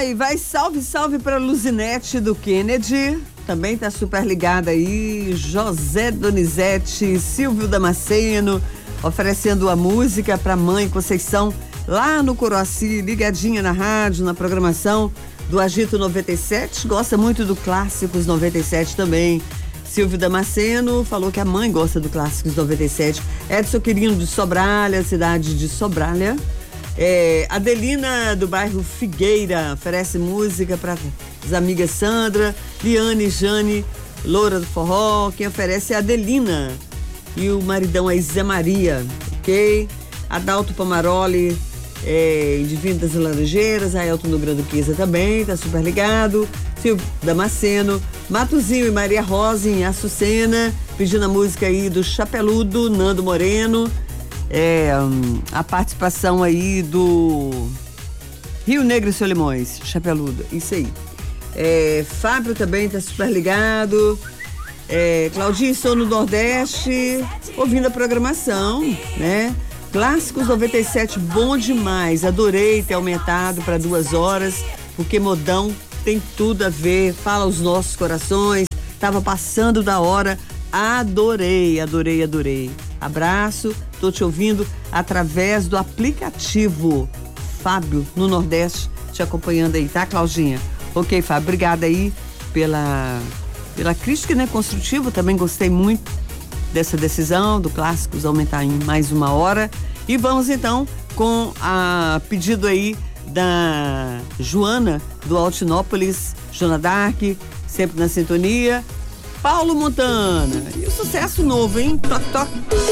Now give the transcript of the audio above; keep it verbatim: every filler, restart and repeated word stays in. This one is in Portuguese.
Ai, vai salve, salve pra Luzinete do Kennedy. Também tá super ligada aí. José Donizete, Silvio Damasceno, oferecendo a música pra mãe Conceição lá no Coroaci, ligadinha na rádio, na programação do Agito noventa e sete. Gosta muito do Clássicos noventa e sete também. Silvio Damasceno falou que a mãe gosta do Clássicos noventa e sete. Edson Quirino de Sobralha, cidade de Sobralha. É, Adelina do bairro Figueira oferece música para as amigas Sandra, Liane e Jane, Loura do Forró. Quem oferece é a Adelina. E o maridão é Zé Maria, ok? Adalto Pomaroli, é, de Vindas e Laranjeiras, Ailton do Granduquesa também, tá super ligado. Silvio Damasceno, Matuzinho e Maria Rosa em Açucena, pedindo a música aí do Chapeludo, Nando Moreno. É, a participação aí do Rio Negro e Solimões, Chapeludo, isso aí. É, Fábio também tá super ligado. É, Claudinha, estou no Nordeste, ouvindo a programação, né? Clássicos noventa e sete, bom demais. Adorei ter aumentado para duas horas, porque modão tem tudo a ver, fala aos nossos corações. Tava passando da hora, adorei, adorei, adorei. Abraço, tô te ouvindo através do aplicativo Fábio no Nordeste, te acompanhando aí, tá, Claudinha? Ok, Fábio, obrigada aí pela, pela crítica, né, construtiva. Também gostei muito dessa decisão do Clássicos aumentar em mais uma hora. E vamos então com a pedido aí da Joana do Altinópolis, Joana Dark, sempre na sintonia. Paulo Montana. E o sucesso novo, hein? Toc, toc.